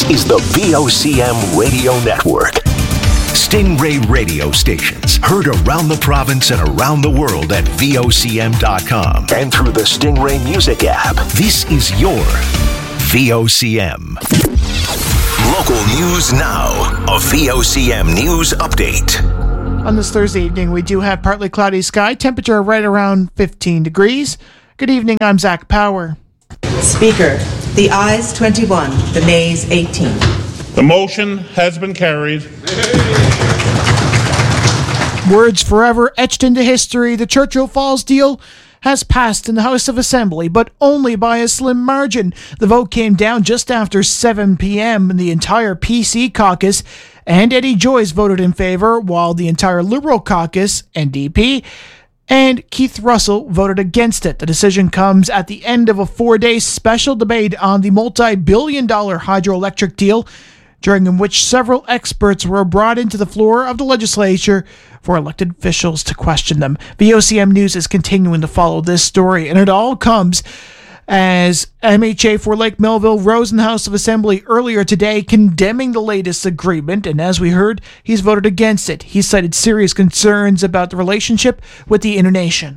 This is the VOCM Radio Network. Stingray radio stations heard around the province and around the world at VOCM.com and through the Stingray Music app. This is your VOCM. Local news now. A VOCM news update. On this Thursday evening, we do have partly cloudy sky, temperature right around 15 degrees. Good evening, I'm Zach Power. Speaker, the ayes 21, the nays 18. The motion has been carried. Words forever etched into history. The Churchill Falls deal has passed in the House of Assembly, but only by a slim margin. The vote came down just after 7 p.m. and the entire PC caucus and Eddie Joyce voted in favor, while the entire Liberal caucus, NDP, and Keith Russell voted against it. The decision comes at the end of a 4-day special debate on the multi-billion-dollar hydroelectric deal, during which several experts were brought into the floor of the legislature for elected officials to question them. VOCM News is continuing to follow this story, and it all comes as MHA for Lake Melville rose in the House of Assembly earlier today condemning the latest agreement, and as we heard, he's voted against it. He cited serious concerns about the relationship with the Innu Nation.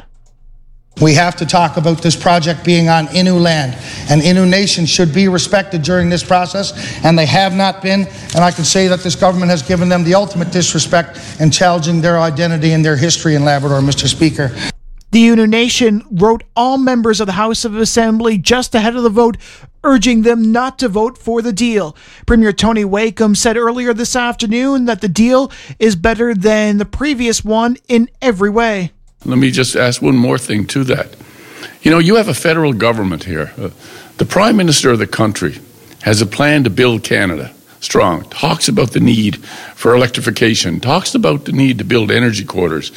We have to talk about this project being on Innu land, and Innu Nation should be respected during this process, and they have not been, and I can say that this government has given them the ultimate disrespect in challenging their identity and their history in Labrador, Mr. Speaker. The Innu Nation wrote all members of the House of Assembly just ahead of the vote, urging them not to vote for the deal. Premier Tony Wakeham said earlier this afternoon that the deal is better than the previous one in every way. Let me just ask one more thing to that. You know, you have a federal government here. The Prime Minister of the country has a plan to build Canada strong, talks about the need for electrification, talks about the need to build energy corridors.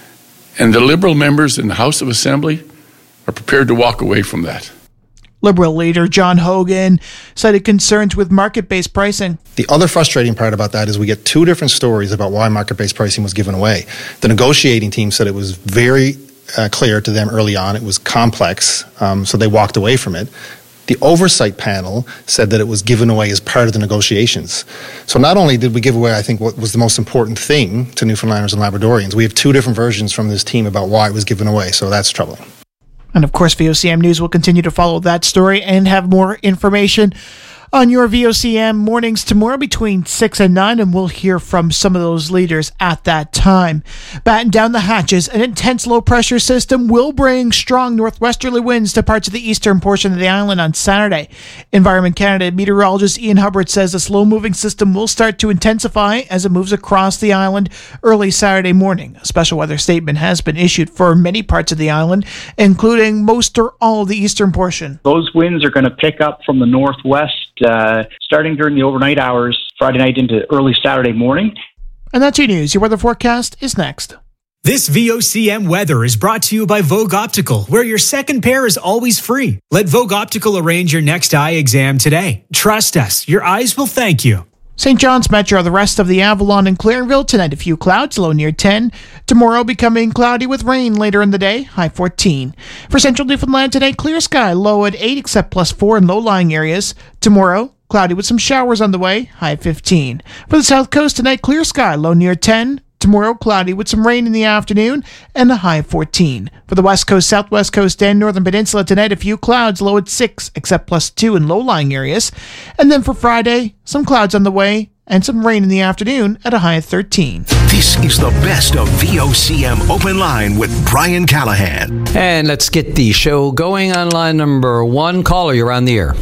And the Liberal members in the House of Assembly are prepared to walk away from that. Liberal leader John Hogan cited concerns with market-based pricing. The other frustrating part about that is we get two different stories about why market-based pricing was given away. The negotiating team said it was very clear to them early on. It was complex, so they walked away from it. The oversight panel said that it was given away as part of the negotiations. So not only did we give away, I think, what was the most important thing to Newfoundlanders and Labradorians, we have two different versions from this team about why it was given away, so that's troubling. And of course, VOCM News will continue to follow that story and have more information on your VOCM mornings tomorrow between 6 and 9, and we'll hear from some of those leaders at that time. Batten down the hatches, an intense low-pressure system will bring strong northwesterly winds to parts of the eastern portion of the island on Saturday. Environment Canada meteorologist Ian Hubbard says the slow-moving system will start to intensify as it moves across the island early Saturday morning. A special weather statement has been issued for many parts of the island, including most or all of the eastern portion. Those winds are going to pick up from the northwest starting during the overnight hours, Friday night into early Saturday morning. And that's your news. Your weather forecast is next. This VOCM weather is brought to you by Vogue Optical, where your second pair is always free. Let Vogue Optical arrange your next eye exam today. Trust us, your eyes will thank you. St. John's Metro, the rest of the Avalon and Clarenville, tonight a few clouds, low near 10. Tomorrow becoming cloudy with rain later in the day, high 14. For Central Newfoundland today, clear sky, low at 8 except +4 in low-lying areas. Tomorrow, cloudy with some showers on the way, high 15. For the South Coast tonight, clear sky, low near 10. Tomorrow, cloudy with some rain in the afternoon and a high 14. For the West Coast, Southwest Coast, and Northern Peninsula tonight, a few clouds, low at 6, except +2 in low-lying areas. And then for Friday, some clouds on the way and some rain in the afternoon at a high of 13. This is the best of VOCM Open Line with Brian Callahan. And let's get the show going on line number 1. Caller, you're on the air.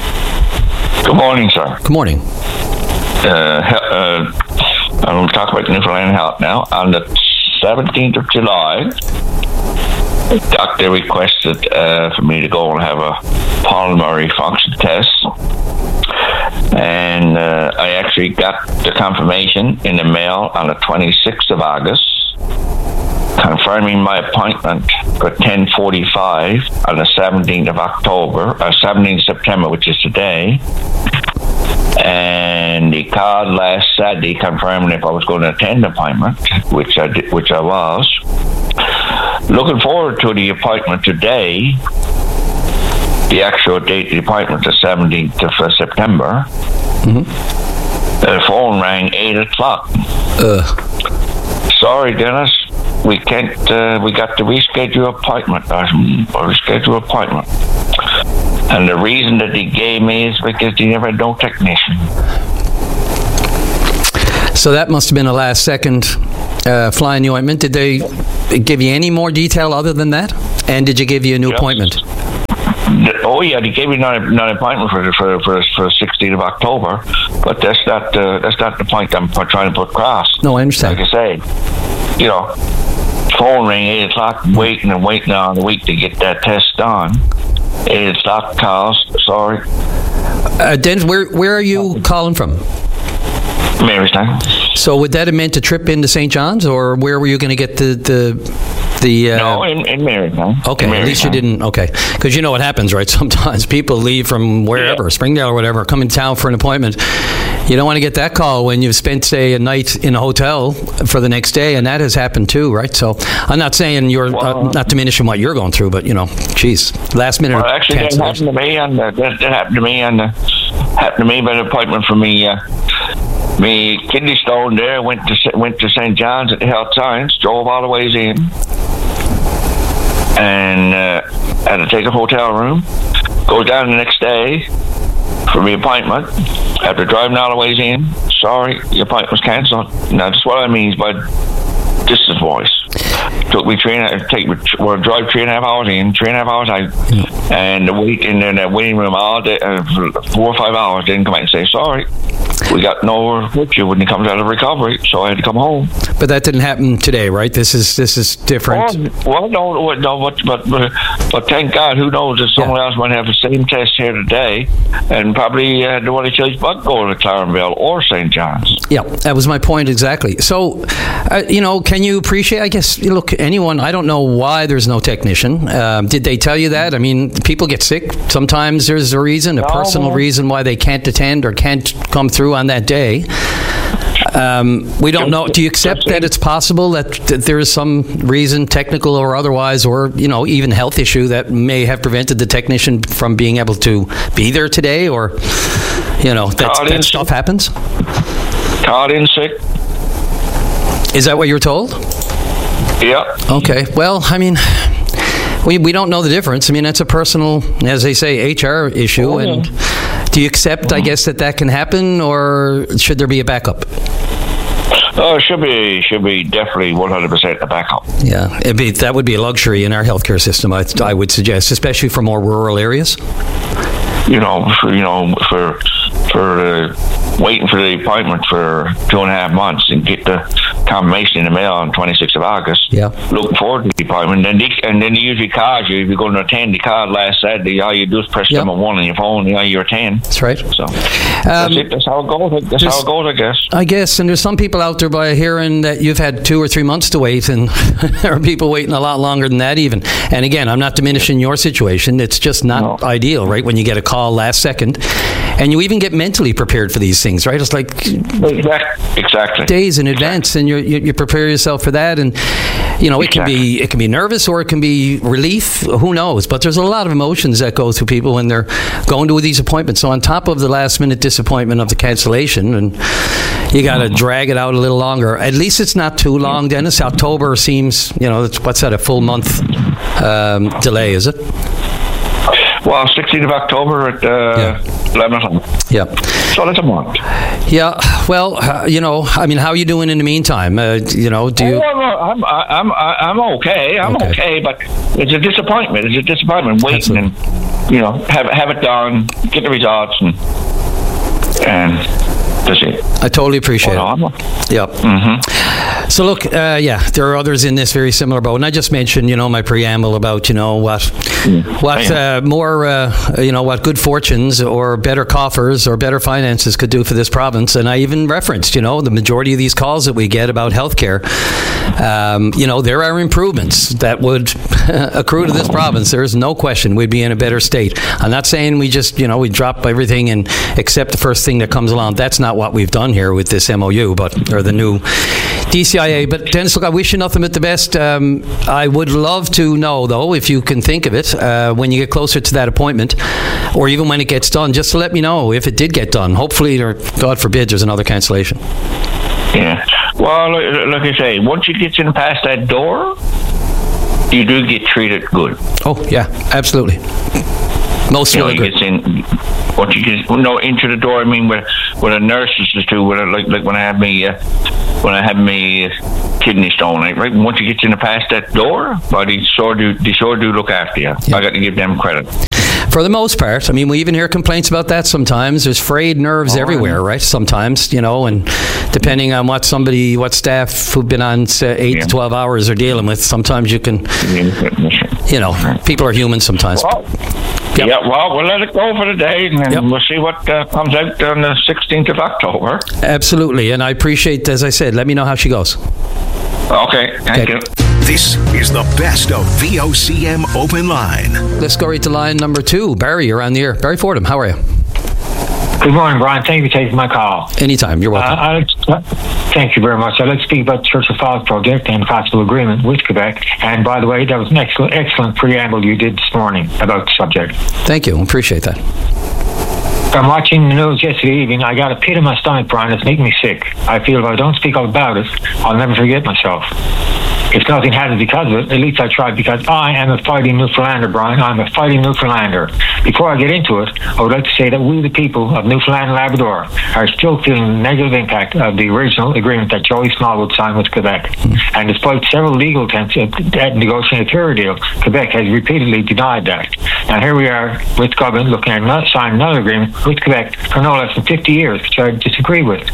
Good morning, sir. Good morning. I'm going to talk about Newfoundland Health now. On the 17th of July, the doctor requested for me to go and have a pulmonary function test. And I actually got the confirmation in the mail on the 26th of August, confirming my appointment for 10:45 on the 17th of September, which is today. And he called last Saturday confirming if I was going to attend the appointment, which I was. Looking forward to the appointment today. The actual date of the appointment is 17th of September. The phone rang 8 o'clock. Sorry, Dennis. We can't. We got to reschedule appointment. Reschedule appointment. And the reason that he gave me is because he never had no technician. So that must have been a last second fly in the ointment. Did they give you any more detail other than that? And did you give you a new appointment? Oh yeah, they gave me an appointment for the 16th of October, but that's not the point I'm trying to put across. No, I understand. Like I say, phone ring 8 o'clock, waiting on the week to get that test done. 8 o'clock calls. Sorry. Dennis, where are you calling from? Marystown. So would that have meant a trip into St. John's, or where were you going to get the no, in Marystown. Okay, Marystown. At least you didn't. Okay, because you know what happens, right? Sometimes people leave from wherever, Springdale or whatever, come in town for an appointment. You don't want to get that call when you've spent, say, a night in a hotel for the next day, and that has happened too, right? So I'm not saying you're not diminishing what you're going through, but geez, last minute. Well, actually, that happened to me, and that happened to me, and happened to me by an appointment for me. Me kidney stone there, went to St. John's at the Health Science, drove all the ways in, and had to take a hotel room. Go down the next day for my appointment. After driving all the ways in, sorry, your appointment was cancelled. Now, that's what I mean by distance voice. Took me drive 3.5 hours in, 3.5 hours out, and wait in that waiting room all day, 4 or 5 hours. Didn't come out and say sorry. We got nowhere with you when he comes out of recovery, so I had to come home. But that didn't happen today, right? This is different. But thank God, who knows if someone else might have the same test here today, and probably the one that chose but go to Clarenville or St. John's. Yeah, that was my point exactly. So, can you appreciate? I guess look, anyone. I don't know why there's no technician. Did they tell you that? I mean, people get sick. Sometimes there's a reason, a personal reason why they can't attend or can't come through on that day. We don't know. Do you accept that it's possible that there is some reason, technical or otherwise, or even health issue that may have prevented the technician from being able to be there today, or that stuff happens? Called in sick. Is that what you were told? Yeah. Okay. Well, I mean, we don't know the difference. I mean, that's a personal, as they say, HR issue. And do you accept, I guess, that can happen, or should there be a backup? Oh, it should be definitely 100% a backup. Yeah, that would be a luxury in our healthcare system. I would suggest, especially for more rural areas. For waiting for the appointment for 2.5 months and get the confirmation in the mail on 26th of August. Yeah. Looking forward to the appointment. And then they usually call you if you're going to attend. They called last Saturday. All you do is press number 1 on your phone. You attend. That's right. So that's it. That's how it goes. That's how it goes, I guess. I guess. And there's some people out there by hearing that you've had 2 or 3 months to wait, and there are people waiting a lot longer than that even. And again, I'm not diminishing your situation. It's just not ideal, right? When you get a call last second, and you even get mentally prepared for these things, right? It's like exactly days in advance, and you prepare yourself for that, and it can be nervous or it can be relief. Who knows? But there's a lot of emotions that go through people when they're going to these appointments. So on top of the last minute disappointment of the cancellation, and you got to drag it out a little longer. At least it's not too long, Dennis. October seems, what's that? A full month delay, is it? Well, 16th of October at 11 o'clock. Yeah. So that's a month. Yeah. Well, I mean, how are you doing in the meantime? Do you? I'm okay. I'm okay, but it's a disappointment. It's a disappointment waiting and have it done, get the results, and that's it. I totally appreciate it. Yep. Mm-hmm. So look, there are others in this very similar boat, and I just mentioned, my preamble about, what good fortunes or better coffers or better finances could do for this province, and I even referenced, the majority of these calls that we get about healthcare, there are improvements that would accrue to this province. There is no question we'd be in a better state. I'm not saying we just, we drop everything and accept the first thing that comes along. That's not not what we've done here with this MOU, or the new DCIA. But Dennis, look, I wish you nothing but the best. I would love to know, though, if you can think of it, when you get closer to that appointment, or even when it gets done, just to let me know if it did get done. Hopefully, or God forbid, there's another cancellation. Yeah. Well, like I say, once you get in past that door, you do get treated good. Oh, yeah, absolutely. Most really good. Once you get into the door, I mean, with the nurses too, like when I had me kidney stone, right? Once you get in past that door, well, they sure do look after you. Yeah. I got to give them credit. For the most part, I mean, we even hear complaints about that sometimes. There's frayed nerves everywhere, right? Sometimes, and depending on what staff who've been on 8 to 12 hours are dealing with, sometimes you can, people are human sometimes. Well, yep. Yeah, well, we'll let it go for the day, and then we'll see what comes out on the 16th of October. Absolutely, and I appreciate, as I said, let me know how she goes. Okay, thank you. This is the best of VOCM Open Line. Let's go right to line number 2. Barry, you're on the air. Barry Fordham, how are you? Good morning, Brian. Thank you for taking my call. Anytime. You're welcome. Thank you very much. I'd like to speak about the Church of Falls project and the possible agreement with Quebec. And by the way, that was an excellent preamble you did this morning about the subject. Thank you. Appreciate that. I'm watching the news yesterday evening. I got a pit in my stomach, Brian. It's making me sick. I feel if I don't speak up about it, I'll never forget myself. If nothing happens because of it, at least I tried, because I am a fighting Newfoundlander, Brian. I'm a fighting Newfoundlander. Before I get into it, I would like to say that we, the people of Newfoundland and Labrador, are still feeling the negative impact of the original agreement that Joey Smallwood signed with Quebec. And despite several legal attempts at negotiating a fair deal, Quebec has repeatedly denied that. And here we are with the government looking at signing another agreement with Quebec for no less than 50 years, which I disagree with.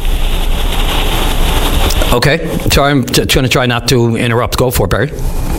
Okay, so I'm going to try not to interrupt. Go for it, Barry.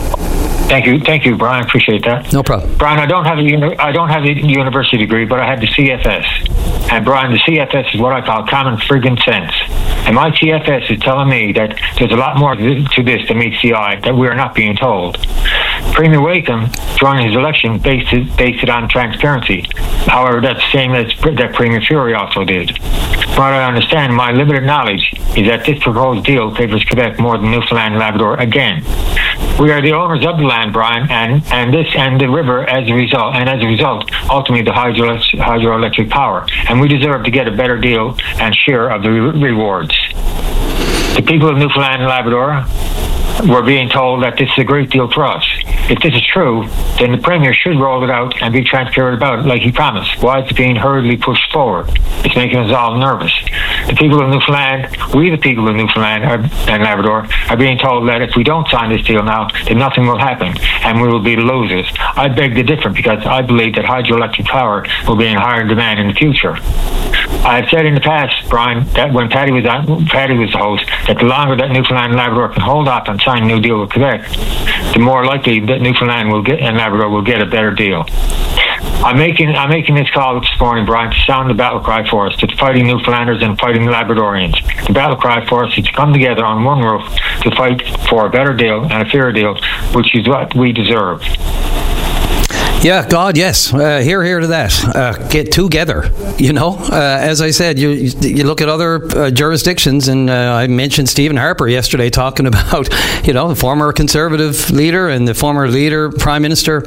Thank you, Brian. Appreciate that. No problem. Brian, I don't have a university degree, but I have the CFS. And Brian, the CFS is what I call common friggin' sense. And my CFS is telling me that there's a lot more to this than meets the eye that we are not being told. Premier Wakeham, during his election, based it on transparency. However, that's the same as that Premier Fury also did. But I understand, my limited knowledge is that this proposed deal favors Quebec more than Newfoundland and Labrador again. We are the owners of the land, Brian, and the river as a result, ultimately the hydroelectric power. And we deserve to get a better deal and share of the rewards. The people of Newfoundland and Labrador were being told that this is a great deal for us. If this is true, then the Premier should roll it out and be transparent about it like he promised. Why it's being hurriedly pushed forward? It's making us all nervous. The people of Newfoundland, we the people of Newfoundland and Labrador, are being told that if we don't sign this deal now, then nothing will happen and we will be losers. I beg to differ, because I believe that hydroelectric power will be in higher demand in the future. I have said in the past, Brian, that when Paddy was the host, that the longer that Newfoundland and Labrador can hold off on signing a new deal with Quebec, the more likely that Newfoundland and Labrador will get a better deal. I'm making this call this morning, Brian, to sound the battle cry for us, to the fighting Newfoundlanders and fighting Labradorians. The battle cry for us is to come together on one roof to fight for a better deal and a fairer deal, which is what we deserve. Yeah, God, yes. Hear to that. Get together. As I said, you look at other jurisdictions, and I mentioned Stephen Harper yesterday talking about, the former Conservative leader and the former leader, Prime Minister,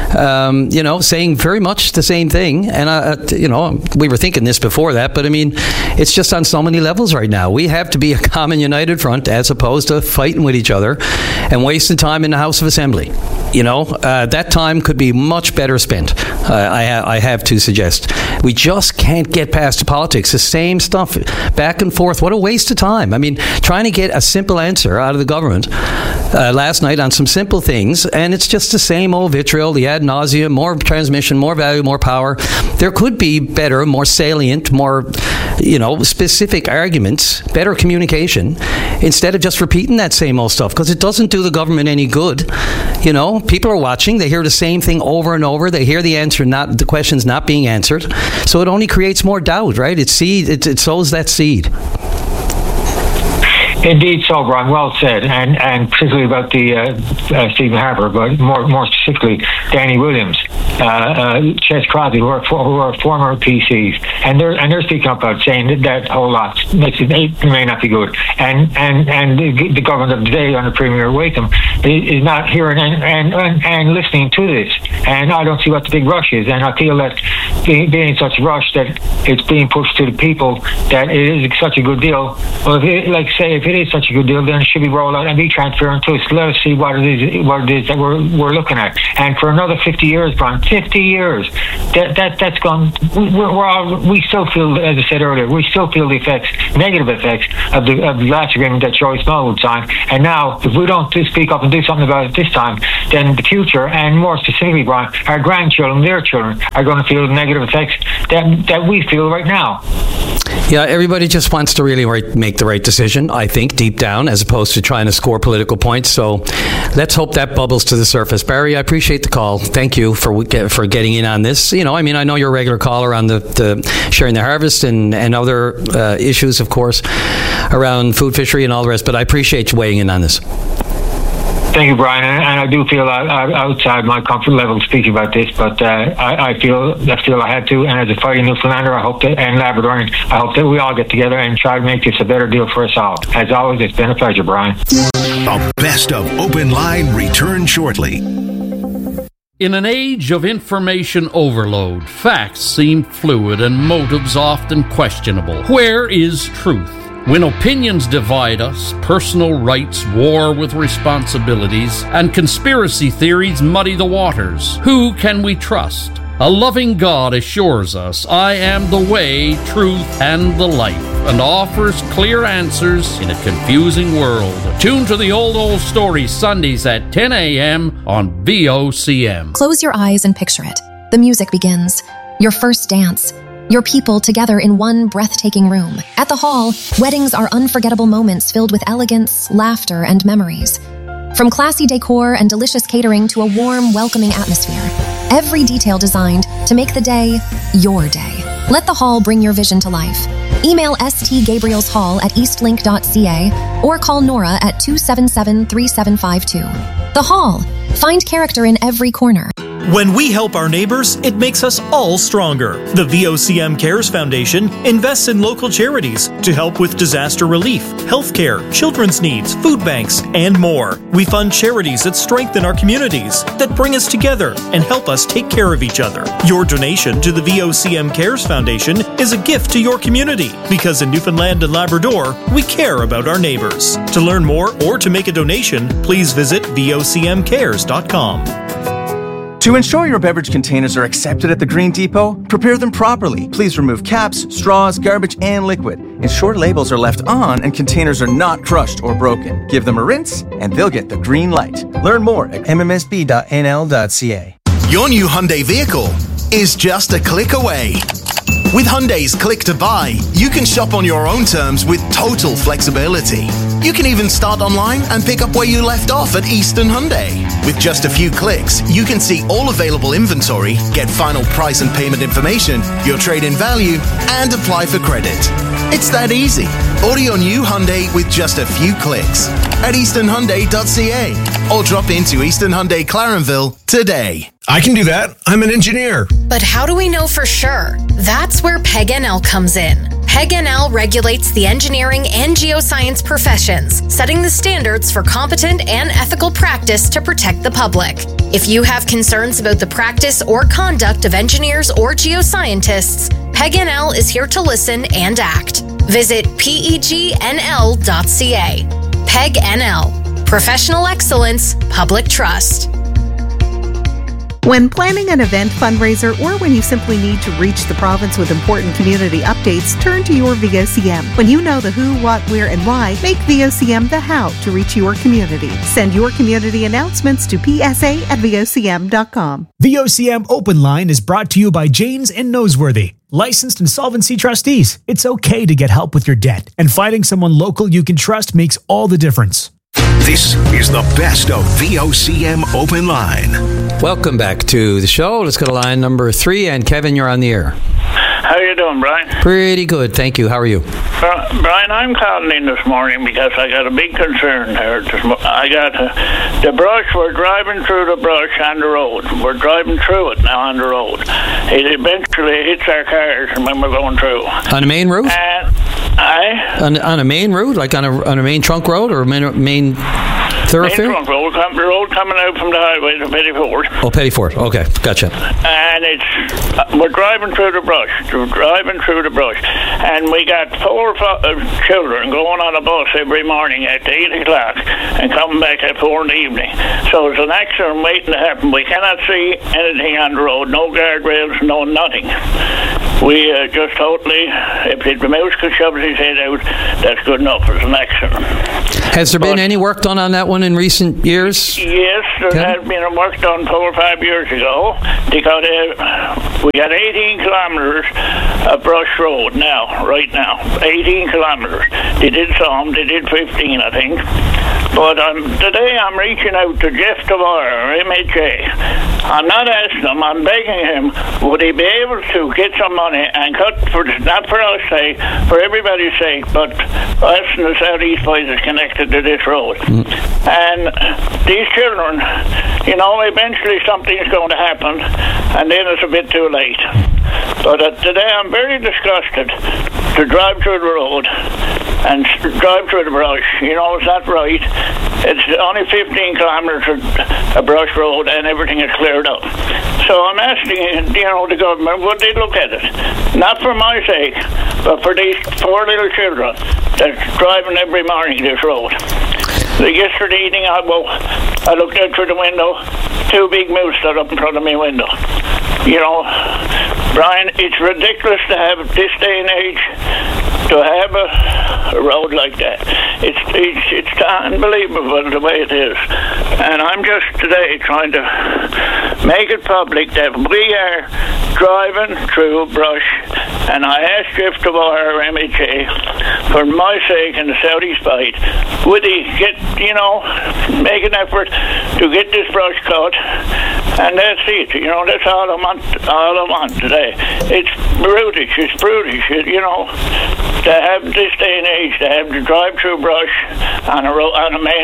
saying very much the same thing. And, we were thinking this before that, but I mean, it's just on so many levels right now. We have to be a common united front as opposed to fighting with each other and wasting time in the House of Assembly. That time could be much better spent, I have to suggest. We just can't get past the politics. The same stuff, back and forth. What a waste of time. I mean, trying to get a simple answer out of the government last night on some simple things, and it's just the same old vitriol, the ad nauseum, more transmission, more value, more power. There could be better, more salient, more, specific arguments, better communication, instead of just repeating that same old stuff, because it doesn't do the government any good. People are watching. They hear the same thing over and over. They hear the questions not being answered. So it only creates more doubt, right? It sows that seed. Indeed so, Brian. Well said. And particularly about the Stephen Harper, but more specifically, Danny Williams. Ches Crosby, who are former PCs, and they're speaking up about saying that whole lot it may not be good, and the government of today under Premier Wakeham is not hearing and listening to this, and I don't see what the big rush is, and I feel that being in such a rush that it's being pushed to the people that it is such a good deal. Well, if it is such a good deal, then it should be rolled out and be transparent to us. Let us see what it is that we're looking at. And for another 50 years, Brian, 50 years, that's gone. We still feel, as I said earlier, we still feel the negative effects of the last agreement that Joey Smallwood signed. And now, if we don't speak up and do something about it this time, then the future, and more specifically, Brian, our grandchildren, their children, are going to feel the negative effects that we feel right now. Yeah, everybody just wants to really make the right decision, I think, deep down, as opposed to trying to score political points. So let's hope that bubbles to the surface. Barry, I appreciate the call. Thank you for getting in on this. I know you're a regular caller on the Sharing the Harvest and other issues, of course, around food, fishery and all the rest, but I appreciate you weighing in on this. Thank you, Brian, and I do feel outside my comfort level speaking about this, but I feel I had to, and as a fighting Newfoundlander, and Labradorian, I hope that we all get together and try to make this a better deal for us all. As always, it's been a pleasure, Brian. The best of Open Line return shortly. In an age of information overload, facts seem fluid and motives often questionable. Where is truth? When opinions divide us, personal rights war with responsibilities, and conspiracy theories muddy the waters, who can we trust? A loving God assures us, I am the way, truth, and the life, and offers clear answers in a confusing world. Tune to the Old Story Sundays at 10 a.m. on VOCM. Close your eyes and picture it. The music begins. Your first dance. Your people together in one breathtaking room. At the hall, weddings are unforgettable moments filled with elegance, laughter, and memories. From classy decor and delicious catering to a warm, welcoming atmosphere. Every detail designed to make the day your day. Let the hall bring your vision to life. Email stgabrielshall@eastlink.ca or call Nora at 277-3752. The Hall. Find character in every corner. When we help our neighbors, it makes us all stronger. The VOCM Cares Foundation invests in local charities to help with disaster relief, healthcare, children's needs, food banks, and more. We fund charities that strengthen our communities, that bring us together and help us take care of each other. Your donation to the VOCM Cares Foundation is a gift to your community, because in Newfoundland and Labrador, we care about our neighbors. To learn more or to make a donation, please visit vocmcares.com. To ensure your beverage containers are accepted at the Green Depot, prepare them properly. Please remove caps, straws, garbage, and liquid. Ensure labels are left on and containers are not crushed or broken. Give them a rinse and they'll get the green light. Learn more at mmsb.nl.ca. Your new Hyundai vehicle is just a click away. With Hyundai's Click to Buy, you can shop on your own terms with total flexibility. You can even start online and pick up where you left off at Eastern Hyundai. With just a few clicks, you can see all available inventory, get final price and payment information, your trade-in value, and apply for credit. It's that easy. Order your new Hyundai with just a few clicks at easternhyundai.ca or drop into Eastern Hyundai Clarenville today. I can do that. I'm an engineer. But how do we know for sure? That's where PEG-NL comes in. PEG-NL regulates the engineering and geoscience professions, setting the standards for competent and ethical practice to protect the public. If you have concerns about the practice or conduct of engineers or geoscientists, PEG-NL is here to listen and act. Visit pegnl.ca. PEG-NL. Professional excellence, public trust. When planning an event, fundraiser, or when you simply need to reach the province with important community updates, turn to your VOCM. When you know the who, what, where, and why, make VOCM the how to reach your community. Send your community announcements to psa@vocm.com. VOCM Open Line is brought to you by Janes and Noseworthy. Licensed insolvency trustees. It's okay to get help with your debt, and finding someone local you can trust makes all the difference. This is the best of VOCM Open Line. Welcome back to the show. Let's go to line number 3. And Kevin, you're on the air. How you doing, Brian? Pretty good, thank you. How are you? Brian, I'm calling in this morning because I got a big concern here. I got the brush. We're driving through the brush on the road. We're driving through it now on the road. It eventually hits our cars when we're going through. On a main route? On a main route, like on a main trunk road or main thoroughfare? Main trunk road, the road coming out from the highway to Pettyford. Oh, Pettyford. Okay, gotcha. And we're driving through the brush. And we got 4 children going on a bus every morning at 8 o'clock and coming back at 4 in the evening. So there's an accident waiting to happen. We cannot see anything on the road, no guardrails, no nothing. We just totally, if the mouse could shove his head out, that's good enough. There's an accident. Has there been any work done on that one in recent years? Yes, there has been work done 4 or 5 years ago. Because we got 18 kilometres of brush road right now. 18 kilometres. They did some, they did 15, I think. But today I'm reaching out to Jeff Tavar, MHA. I'm not asking him, I'm begging him, would he be able to get some money and cut, not for our sake, for everybody's sake, but us and the Southeast Boys is connected to this road. And these children, eventually something's going to happen, and then it's a bit too late. But today I'm very disgusted to drive through the road and drive through the brush. It's not right. It's only 15 kilometres of brush road and everything is cleared up. So I'm asking, the government, would they look at it? Not for my sake, but for these 4 little children that's driving every morning this road. Yesterday evening, I looked out through the window, 2 big moose stood up in front of my window. Brian, it's ridiculous to have this day and age to have a road like that. It's unbelievable the way it is. And I'm just today trying to make it public that we are driving through brush. And I asked Jeff Tavar, MHA, for my sake and the Southeast Bite, would he make an effort to get this brush cut? And that's it. That's all I want today. It's brutish. To have this day and age, to have to drive through brush on a road.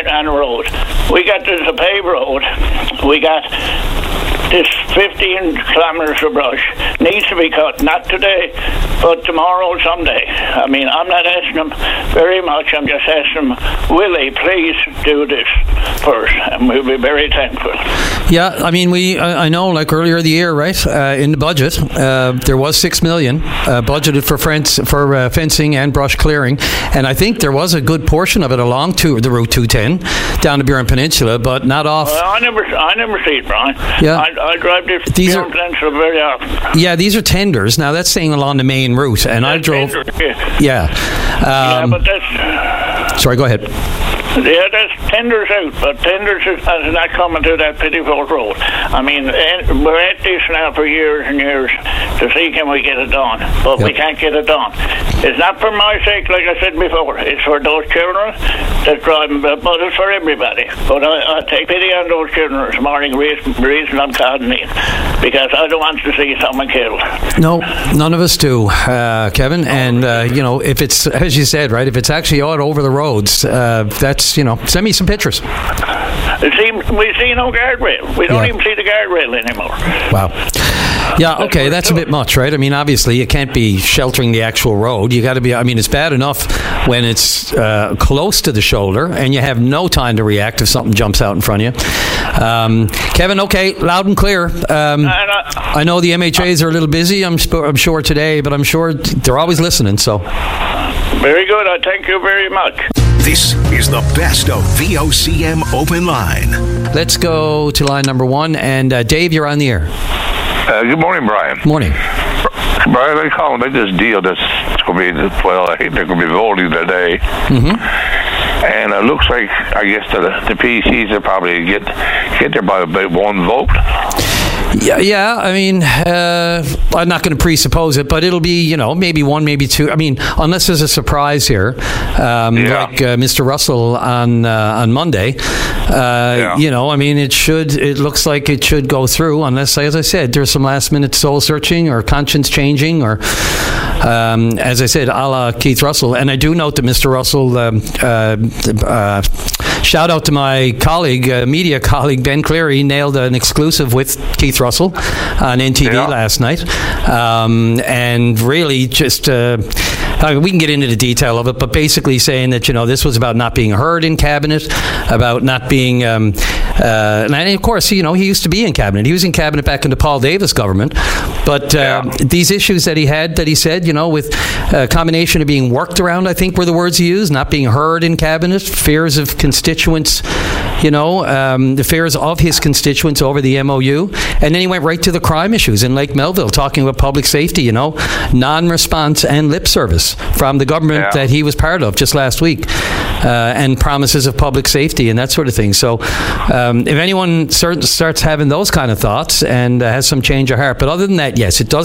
We got this a paved road. We got this 15 kilometres of brush needs to be cut, not today, but tomorrow, someday. I mean, I'm not asking them very much. I'm just asking them, will they please do this first? And we'll be very thankful. Yeah, I mean, I know, like earlier in the year, right, in the budget, there was $6 million budgeted for fencing and brush clearing, and I think there was a good portion of it along to the Route 210 down to Burin Peninsula, but not off. Well, I never see it, Brian. Yeah. I drive this Burin Peninsula very often. Yeah, these are tenders. Now that's saying along the main route, and I drove. Tenders, yeah. But that's. Sorry, go ahead. Yeah, there's tenders out, but tenders is not coming to that Pettyford Road. I mean, we're at this now for years and years to see can we get it done, but we can't get it done. It's not for my sake, like I said before. It's for those children that drive, but it's for everybody. But I take pity on those children this morning. Reason I'm calling in, because I don't want to see someone killed. No, none of us do, Kevin. And if it's, as you said, right, if it's actually all over the roads, that's, send me some pictures. We see no guardrail. We don't even see the guardrail anymore. Wow. Yeah, okay, that's a bit much, right? I mean, obviously, you can't be sheltering the actual road. You got to be, I mean, it's bad enough when it's close to the shoulder and you have no time to react if something jumps out in front of you. Kevin, okay, loud and clear. I know the MHAs are a little busy, I'm sure today, but I'm sure they're always listening, so. Very good. I thank you very much. This is the best of VOCM Open Line. Let's go to line number 1. And Dave, you're on the air. Good morning, Brian. Morning. Brian, I call and make this deal that's going to be, I think they're going to be voting today. Mm-hmm. And it looks like, I guess, the PCs will probably get there by about 1 vote. Yeah. I mean, I'm not going to presuppose it, but it'll be, maybe one, maybe two. I mean, unless there's a surprise here, like Mr. Russell on Monday. I mean, it looks like it should go through, unless, as I said, there's some last minute soul searching or conscience changing, or as I said, a la Keith Russell. And I do note that Mr. Russell, shout out to my colleague, media colleague Ben Cleary, nailed an exclusive with Keith Russell on NTV last night, and really just we can get into the detail of it, but basically saying that this was about not being heard in cabinet, about not being and of course he used to be in cabinet. He was in cabinet back in the Paul Davis government, but these issues that he said with a combination of being worked around, I think were the words he used, not being heard in cabinet, fears of constituents, the fears of his constituents over the MOU, and then he went right to the crime issues in Lake Melville, talking about public safety, non-response and lip service from the government that he was part of just last week, and promises of public safety and that sort of thing. So if anyone starts having those kind of thoughts and has some change of heart, but other than that, yes, it does